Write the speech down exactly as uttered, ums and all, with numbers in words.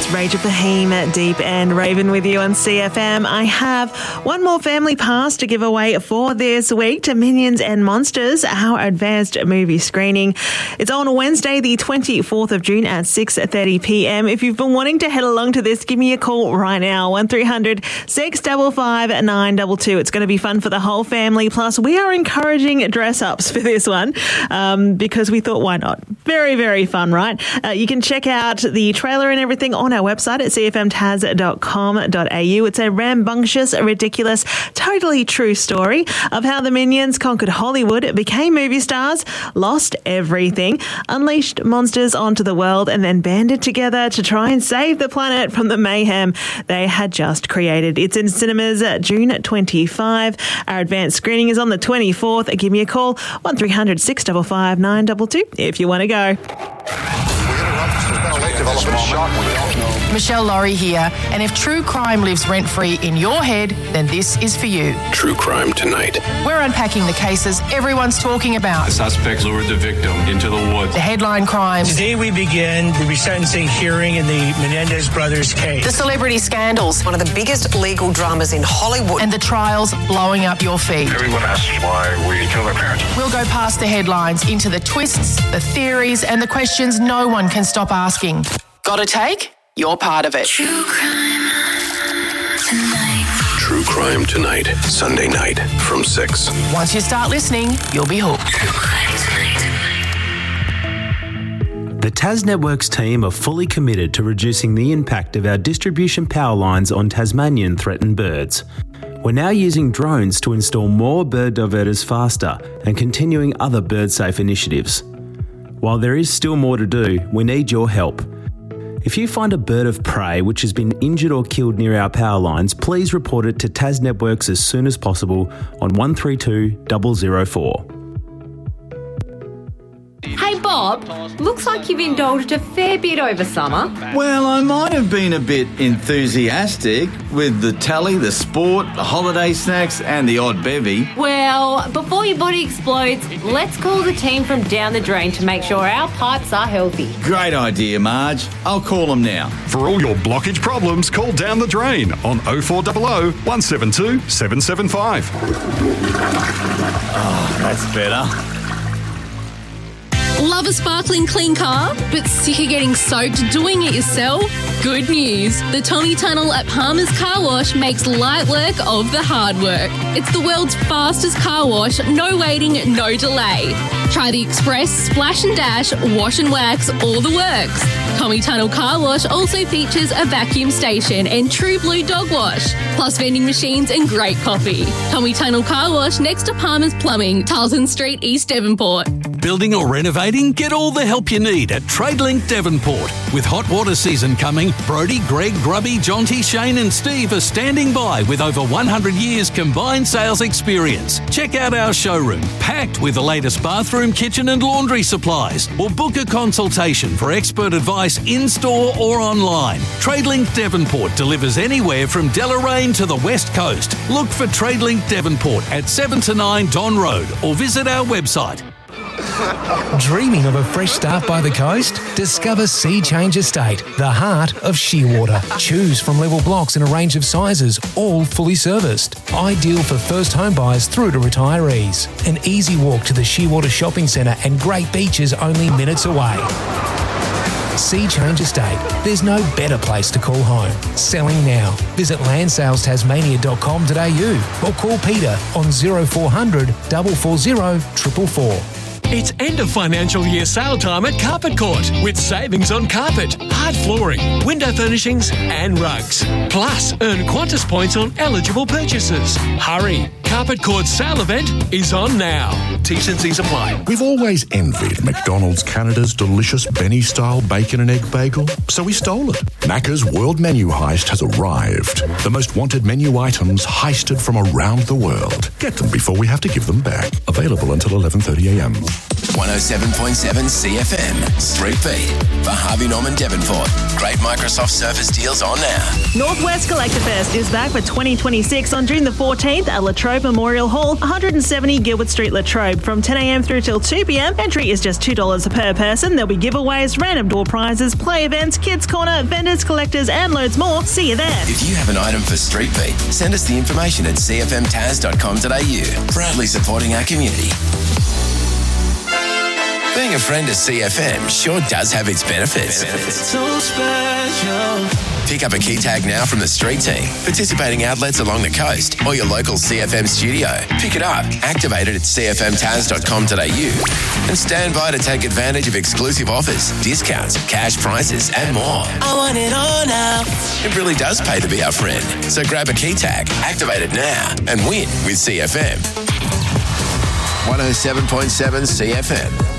Rachel Fahim, Deep and Raven with you on C F M. I have one more family pass to give away for this week to Minions and Monsters, our advanced movie screening. It's on Wednesday, the twenty-fourth of June at six thirty p.m. If you've been wanting to head along to this, give me a call right now, one three hundred six five five nine two two. It's going to be fun for the whole family. Plus, we are encouraging dress-ups for this one um, because we thought, why not? Very, very fun, right? Uh, you can check out the trailer and everything on our website at c f m taz dot com dot a u. It's a rambunctious, ridiculous, totally true story of how the Minions conquered Hollywood, became movie stars, lost everything, unleashed monsters onto the world, and then banded together to try and save the planet from the mayhem they had just created. It's in cinemas June twenty-fifth. Our advanced screening is on the twenty-fourth. Give me a call, one three hundred six five five nine two two, if you want to go. Michelle Laurie here, and if true crime lives rent-free in your head, then this is for you. True Crime Tonight. We're unpacking the cases everyone's talking about. The suspects lured the victim into the woods. The headline crimes. Today we begin the resentencing hearing in the Menendez brothers case. The celebrity scandals. One of the biggest legal dramas in Hollywood. And the trials blowing up your feed. Everyone asks why we killed our parents. We'll go past the headlines into the twists, the theories, and the questions no one can stop asking. Got a take? You're part of it. True Crime Tonight. True Crime Tonight, Sunday night from six. Once you start listening, you'll be hooked. True Crime Tonight. The Tas Networks team are fully committed to reducing the impact of our distribution power lines on Tasmanian threatened birds. We're now using drones to install more bird diverters faster and continuing other bird-safe initiatives. While there is still more to do, we need your help. If you find a bird of prey which has been injured or killed near our power lines, please report it to Tas Networks as soon as possible on one three two zero zero four. Hey Bob, looks like you've indulged a fair bit over summer. Well, I might have been a bit enthusiastic with the telly, the sport, the holiday snacks and the odd bevy. Well, before your body explodes, let's call the team from Down the Drain to make sure our pipes are healthy. Great idea, Marge. I'll call them now. For all your blockage problems, call Down the Drain on oh four hundred, one seven two, seven seven five. Oh, that's better. Love a sparkling clean car, but sick of getting soaked doing it yourself? Good news. The Tommy Tunnel at Palmer's Car Wash makes light work of the hard work. It's the world's fastest car wash, no waiting, no delay. Try the express, splash and dash, wash and wax, all the works. Tommy Tunnel Car Wash also features a vacuum station and True Blue dog wash, plus vending machines and great coffee. Tommy Tunnel Car Wash next to Palmer's Plumbing, Tarleton Street, East Devonport. Building or renovating? Get all the help you need at TradeLink Devonport. With hot water season coming, Brodie, Greg, Grubby, Jonty, Shane and Steve are standing by with over one hundred years combined sales experience. Check out our showroom, packed with the latest bathroom, kitchen and laundry supplies, or book a consultation for expert advice in-store or online. TradeLink Devonport delivers anywhere from Deloraine to the West Coast. Look for TradeLink Devonport at seven to nine Don Road or visit our website. Dreaming of a fresh start by the coast? Discover Sea Change Estate, the heart of Shearwater. Choose from level blocks in a range of sizes, all fully serviced. Ideal for first home buyers through to retirees. An easy walk to the Shearwater Shopping Centre and great beaches only minutes away. Sea Change Estate. There's no better place to call home. Selling now. Visit land sales tasmania dot com dot a u or call Peter on oh four hundred, four four zero, four four four. It's end of financial year sale time at Carpet Court with savings on carpet, hard flooring, window furnishings and rugs. Plus, earn Qantas points on eligible purchases. Hurry! Carpet Court's sale event is on now. T's and C's apply. We've always envied McDonald's Canada's delicious Benny-style bacon and egg bagel, so we stole it. Macca's World Menu Heist has arrived. The most wanted menu items heisted from around the world. Get them before we have to give them back. Available until eleven thirty a m. one oh seven point seven C F M. Street Beat for Harvey Norman Devonport. Great Microsoft Surface deals on now. Northwest Collector Fest is back for twenty twenty-six on June the fourteenth at Latrobe Memorial Hall, one seventy Gilbert Street, Latrobe. From ten a.m. through till two p.m, entry is just two dollars per person. There'll be giveaways, random door prizes, play events, kids corner, vendors, collectors and loads more. See you there. If you have an item for Street Beat, send us the information at c f m taz dot com dot a u. Proudly supporting our community. Being a friend of C F M sure does have its benefits. benefits. So special. Pick up a key tag now from the street team, participating outlets along the coast, or your local C F M studio. Pick it up, activate it at c f m taz dot com dot a u, and stand by to take advantage of exclusive offers, discounts, cash prices, and more. I want it all now. It really does pay to be our friend. So grab a key tag, activate it now, and win with C F M. one oh seven point seven C F M.